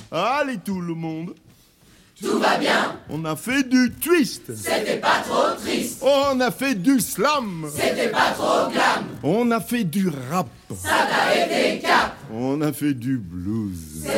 Allez tout le monde. Tout va bien. On a fait du twist. C'était pas trop triste. On a fait du slam. C'était pas trop glam. On a fait du rap. Ça t'a aidé cap. On a fait du blues.